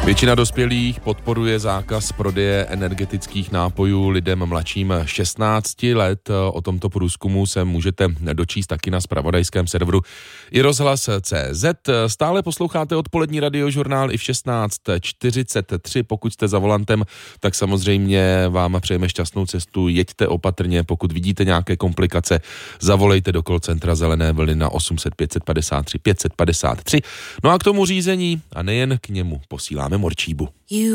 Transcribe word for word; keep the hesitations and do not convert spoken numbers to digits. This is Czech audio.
Většina dospělých podporuje zákaz prodeje energetických nápojů lidem mladším šestnácti let. O tomto průzkumu se můžete dočíst taky na zpravodajském serveru i rozhlas tečka cé zet. Stále posloucháte odpolední radiožurnál i v šestnáct čtyřicet tři. Pokud jste za volantem, tak samozřejmě vám přejeme šťastnou cestu. Jeďte opatrně, pokud vidíte nějaké komplikace, zavolejte do call centra Zelené vlny na osm set pět set padesát tři pět set padesát tři. No a k tomu řízení a nejen k němu posíláme Morčíbu.